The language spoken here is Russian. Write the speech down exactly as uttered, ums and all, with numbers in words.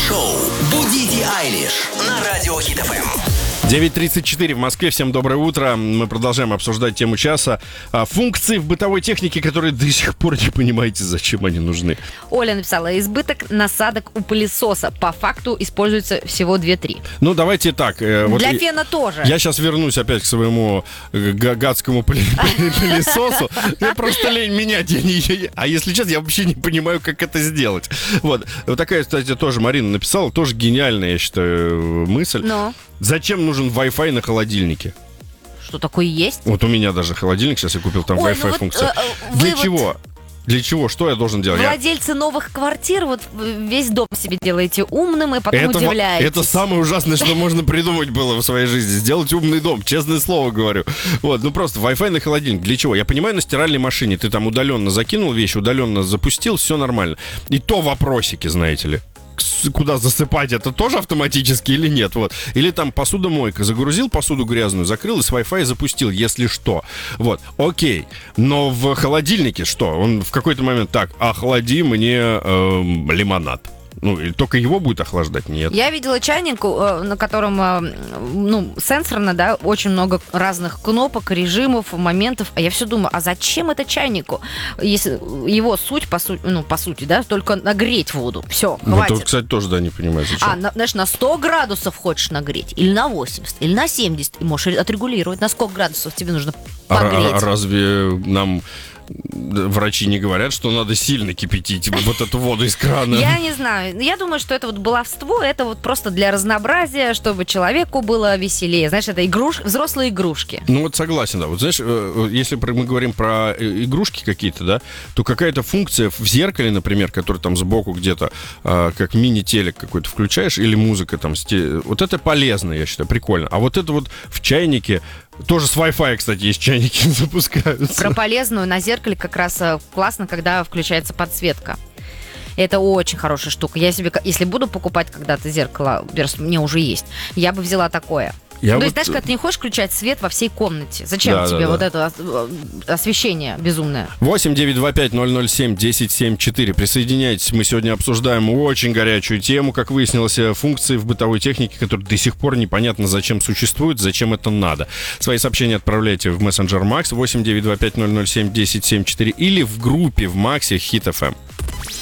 Шоу «Будите Айлиш» на Радио Хит эф эм. девять тридцать четыре в Москве. Всем доброе утро. Мы продолжаем обсуждать тему часа. Функции в бытовой технике, которые до сих пор не понимаете, зачем они нужны. Оля написала: избыток насадок у пылесоса. По факту используется всего две-три. Ну, давайте так. Вот Для фена тоже. Я сейчас вернусь опять к своему гадскому пылесосу. Я просто лень менять. А если честно, я вообще не понимаю, как это сделать. Вот. Вот такая, кстати, тоже Марина написала. Тоже гениальная, я считаю, мысль. Но. Зачем нужен Wi-Fi на холодильнике? Что такое есть? Вот у меня даже холодильник, сейчас я купил, там Ой, Wi-Fi ну вот, функция. э, Для вот чего? Для чего? Что я должен делать? Владельцы я... новых квартир вот весь дом себе делаете умным и потом это, удивляетесь. Это самое ужасное, что можно придумать было в своей жизни. Сделать умный дом, честное слово говорю. Вот, ну просто Wi-Fi на холодильник. Для чего? Я понимаю, на стиральной машине ты там удаленно закинул вещи, удаленно запустил, все нормально. И то вопросики, знаете ли. Куда засыпать, это тоже автоматически или нет? Вот. Или там посудомойка, загрузил посуду грязную, закрыл и с Wi-Fi запустил, если что. Вот, окей. Но в холодильнике что? Он в какой-то момент так: охлади мне э, лимонад. Ну, и только его будет охлаждать? Нет. Я видела чайник, на котором, ну, сенсорно, да, очень много разных кнопок, режимов, моментов. А я все думаю, а зачем это чайнику? Если его суть, по сути, ну, по сути, да, только нагреть воду. Все, хватит. Вот, кстати, тоже, да, не понимаю, зачем. А, на, знаешь, на сто градусов хочешь нагреть, или на восемьдесят, или на семьдесят, и можешь отрегулировать, на сколько градусов тебе нужно погреть. А, а разве нам... врачи не говорят, что надо сильно кипятить вот эту воду из крана? Я не знаю. Я думаю, что это вот баловство, это вот просто для разнообразия, чтобы человеку было веселее. Знаешь, это игруш... взрослые игрушки. Ну вот согласен, да. Вот знаешь, если мы говорим про игрушки какие-то, да, то какая-то функция в зеркале, например, который там сбоку где-то, как мини-телек какой-то включаешь, или музыка там, вот это полезно, я считаю, прикольно. А вот это вот в чайнике, тоже с Wi-Fi, кстати, есть чайники запускаются. Про полезную на зеркале как раз классно, когда включается подсветка. Это очень хорошая штука. Я себе, если буду покупать когда-то зеркало, мне уже есть, я бы взяла такое. Я То вот... есть, знаешь, когда ты не хочешь включать свет во всей комнате, зачем да, тебе да, вот да. это освещение безумное? восемь девятьсот двадцать пять ноль ноль семь десять семьдесят четыре. Присоединяйтесь, мы сегодня обсуждаем очень горячую тему, как выяснилось, функции в бытовой технике, которые до сих пор непонятно зачем существуют, зачем это надо. Свои сообщения отправляйте в мессенджер Макс восемь девятьсот двадцать пять ноль ноль семь десять семьдесят четыре или в группе в Максе Хит эф эм.